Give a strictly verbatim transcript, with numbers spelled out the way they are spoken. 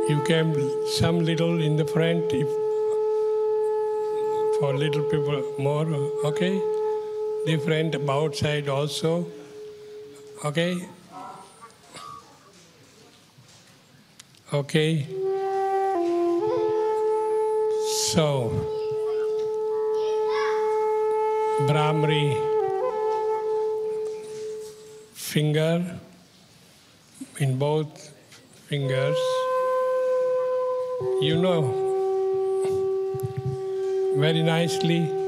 You can some little in the front, if for little people more, okay? Different outside also, okay? Okay. So, Brahmari finger, in both fingers, you know, very nicely